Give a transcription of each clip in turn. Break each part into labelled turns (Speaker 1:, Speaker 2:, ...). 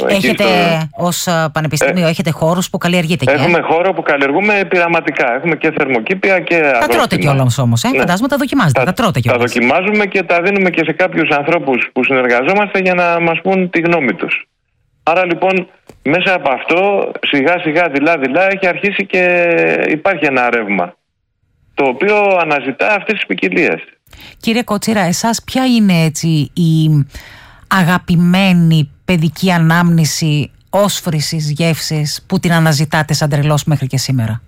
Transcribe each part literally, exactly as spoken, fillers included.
Speaker 1: Έχετε
Speaker 2: στο...
Speaker 1: ως πανεπιστήμιο, ε, έχετε χώρους που καλλιεργείτε?
Speaker 2: Έχουμε ε? χώρο που καλλιεργούμε πειραματικά. Έχουμε και θερμοκήπια και αγρόκτημα.
Speaker 1: Τα τρώτε κιόλας όμως, ε? Ναι. Φαντάζομαι τα δοκιμάζετε, τα, τα τρώτε κιόλας.
Speaker 2: Τα δοκιμάζουμε και τα δίνουμε και σε κάποιους ανθρώπους που συνεργαζόμαστε για να μας πούν τη γνώμη τους. Άρα λοιπόν μέσα από αυτό σιγά σιγά δειλά δειλά έχει αρχίσει και υπάρχει ένα ρεύμα το οποίο αναζητά αυτές τις ποικιλίες.
Speaker 1: Κύριε Κότσιρα, εσάς ποια είναι έτσι η αγαπημένη παιδική ανάμνηση όσφρησης γεύσης που την αναζητάτε σαν τρελός μέχρι και σήμερα?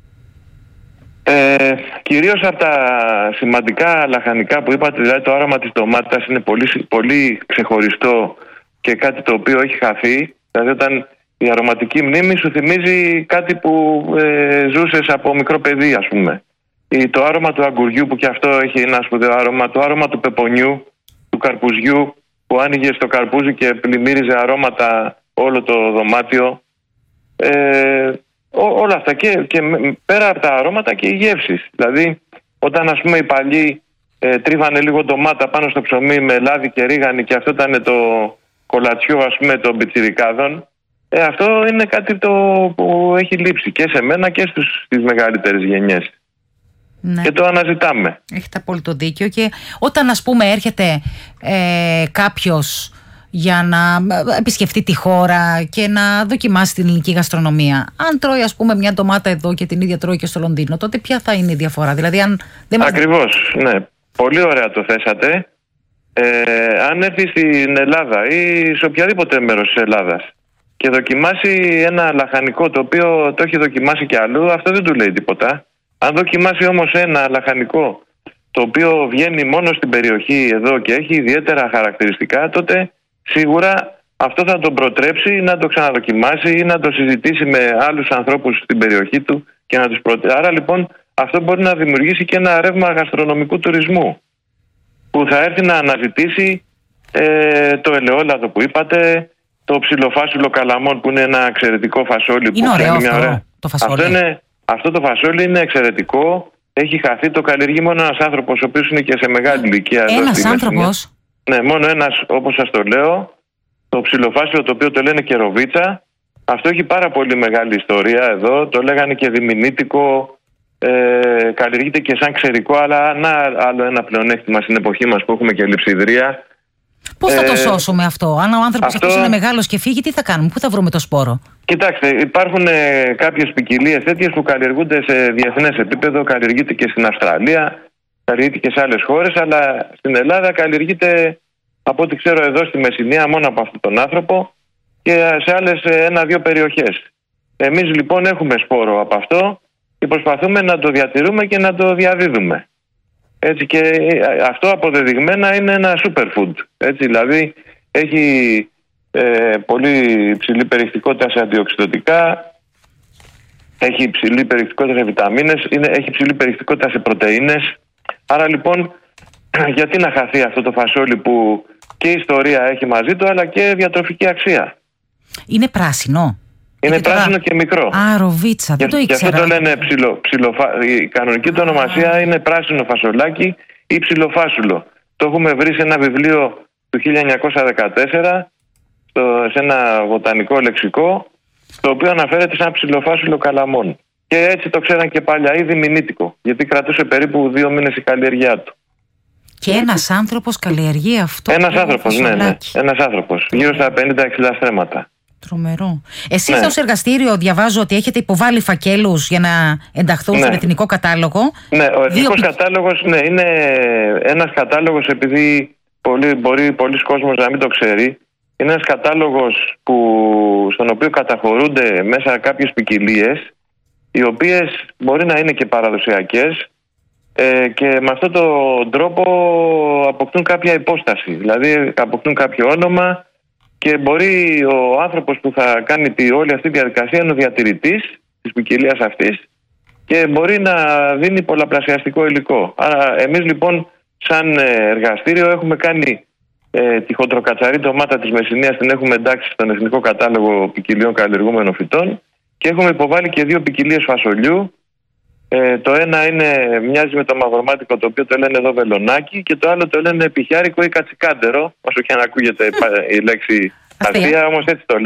Speaker 2: Ε, κυρίως από τα σημαντικά λαχανικά που είπατε, δηλαδή το άρωμα της ντομάτας είναι πολύ, πολύ ξεχωριστό και κάτι το οποίο έχει χαθεί. Δηλαδή όταν η αρωματική μνήμη σου θυμίζει κάτι που ε, ζούσες από μικρό παιδί, ας πούμε. Ή το άρωμα του αγκουριού που και αυτό έχει ένα σπουδαίο άρωμα, το άρωμα του πεπονιού, του καρπουζιού που άνοιγε στο καρπούζι και πλημμύριζε αρώματα όλο το δωμάτιο. Ε, ό, όλα αυτά και, και πέρα από τα αρώματα και οι γεύσεις. Δηλαδή όταν ας πούμε οι παλιοί ε, τρίβανε λίγο ντομάτα πάνω στο ψωμί με λάδι και ρίγανη και αυτό ήταν το κολατσιό ας πούμε των πιτσιρικάδων, ε, αυτό είναι κάτι το που έχει λείψει και σε μένα και στους, στις μεγαλύτερες γενιές. Ναι. Και το αναζητάμε.
Speaker 1: Έχετε απόλυτο δίκιο. Και όταν ας πούμε έρχεται ε, κάποιος για να επισκεφτεί τη χώρα και να δοκιμάσει την ελληνική γαστρονομία, αν τρώει ας πούμε μια ντομάτα εδώ και την ίδια τρώει και στο Λονδίνο, τότε ποια θα είναι η διαφορά? Δηλαδή, αν δεν μας...
Speaker 2: Ακριβώς, ναι. Πολύ ωραία το θέσατε. Ε, αν έρθει στην Ελλάδα ή σε οποιαδήποτε μέρος της Ελλάδας και δοκιμάσει ένα λαχανικό το οποίο το έχει δοκιμάσει και αλλού, αυτό δεν του λέει τίποτα. Αν δοκιμάσει όμως ένα λαχανικό το οποίο βγαίνει μόνο στην περιοχή εδώ και έχει ιδιαίτερα χαρακτηριστικά, τότε σίγουρα αυτό θα τον προτρέψει να το ξαναδοκιμάσει ή να το συζητήσει με άλλους ανθρώπους στην περιοχή του και να τους προτρέψει. Άρα λοιπόν αυτό μπορεί να δημιουργήσει και ένα ρεύμα γαστρονομικού τουρισμού που θα έρθει να αναζητήσει ε, το ελαιόλαδο που είπατε, το ψιλοφάσουλο καλαμών που είναι ένα εξαιρετικό φασόλι.
Speaker 1: Είναι
Speaker 2: που
Speaker 1: ωραίο
Speaker 2: μια
Speaker 1: αυτό,
Speaker 2: ωραία...
Speaker 1: το φασόλι.
Speaker 2: Αυτό, είναι, αυτό το φασόλι είναι εξαιρετικό. Έχει χαθεί, το καλλιεργεί μόνο ένας άνθρωπος ο οποίος είναι και σε μεγάλη ηλικία.
Speaker 1: Ένας άνθρωπος?
Speaker 2: Ναι, μόνο ένας, όπως σας το λέω. Το ψιλοφάσουλο το οποίο το λένε κεροβίτσα. Αυτό έχει πάρα πολύ μεγάλη ιστορία εδώ. Το λέγανε και διμηνίτικο. Ε, καλλιεργείται και σαν ξερικό, αλλά να, άλλο ένα πλεονέκτημα στην εποχή μας που έχουμε και λειψιδρία.
Speaker 1: Πώς θα ε, το σώσουμε αυτό? Αν ο άνθρωπος αυτό... αυτός είναι μεγάλος και φύγει, τι θα κάνουμε? Πού θα βρούμε το σπόρο?
Speaker 2: Κοιτάξτε, υπάρχουν ε, κάποιες ποικιλίες τέτοιες που καλλιεργούνται σε διεθνές επίπεδο. Καλλιεργείται και στην Αυστραλία, καλλιεργείται και σε άλλες χώρες, αλλά στην Ελλάδα καλλιεργείται, από ό,τι ξέρω, εδώ στη Μεσσηνία μόνο από αυτόν τον άνθρωπο και σε άλλες ένα-δύο περιοχές. Εμείς λοιπόν έχουμε σπόρο από αυτό και προσπαθούμε να το διατηρούμε και να το διαδίδουμε. Έτσι, και αυτό αποδεδειγμένα είναι ένα superfood. Έτσι, δηλαδή έχει ε, πολύ υψηλή περιεκτικότητα σε αντιοξυδωτικά, έχει υψηλή περιεκτικότητα σε βιταμίνες, είναι, έχει υψηλή περιεκτικότητα σε πρωτεΐνες. Άρα λοιπόν γιατί να χαθεί αυτό το φασόλι που και ιστορία έχει μαζί του αλλά και διατροφική αξία?
Speaker 1: Είναι πράσινο?
Speaker 2: Είναι
Speaker 1: και
Speaker 2: πράσινο
Speaker 1: τώρα...
Speaker 2: και μικρό.
Speaker 1: Α, ροβίτσα, δεν το ήξερα.
Speaker 2: Και αυτό το λένε ψιλο, ψιλοφα... Η κανονική του ονομασία είναι πράσινο φασολάκι ή ψιλοφάσουλο. Το έχουμε βρει σε ένα βιβλίο του χίλια εννιακόσια δεκατέσσερα, στο, σε ένα βοτανικό λεξικό, το οποίο αναφέρεται σαν ψιλοφάσουλο καλαμών. Και έτσι το ξέραν και παλιά, ήδη μηνύτικο, γιατί κρατούσε περίπου δύο μήνες η καλλιεργιά του.
Speaker 1: Και ένας άνθρωπος καλλιεργεί αυτό?
Speaker 2: Ένας άνθρωπος, ναι, ναι. Ένας άνθρωπος, γύρω στα πενήντα εξήντα στρέμματα.
Speaker 1: Τρομερό. Εσείς ναι. ως εργαστήριο διαβάζω ότι έχετε υποβάλει φακέλους για να ενταχθούν ναι. στον εθνικό κατάλογο.
Speaker 2: Ναι, ο εθνικός Δύο... κατάλογος ναι, είναι ένας κατάλογος, επειδή πολύ, μπορεί πολλοί κόσμος να μην το ξέρει. Είναι ένας κατάλογος που, στον οποίο καταχωρούνται μέσα κάποιες ποικιλίες, οι οποίες μπορεί να είναι και παραδοσιακές ε, και με αυτόν τον τρόπο αποκτούν κάποια υπόσταση. Δηλαδή αποκτούν κάποιο όνομα και μπορεί ο άνθρωπος που θα κάνει τη, όλη αυτή τη διαδικασία είναι ο διατηρητής της ποικιλίας αυτής και μπορεί να δίνει πολλαπλασιαστικό υλικό. Άρα εμείς λοιπόν σαν εργαστήριο έχουμε κάνει ε, τη χοντροκατσαρή ντομάτα της Μεσσηνίας, την έχουμε εντάξει στον Εθνικό Κατάλογο Ποικιλίων Καλλιεργούμενων Φυτών και έχουμε υποβάλει και δύο ποικιλίες φασολιού. Ε, το ένα είναι, μοιάζει με το μαυρομάτικο, το οποίο το λένε εδώ βελονάκι, και το άλλο το λένε πιχιάρικο ή κατσικάντερο, όσο και αν ακούγεται η λέξη αστεία, όμως έτσι το λένε.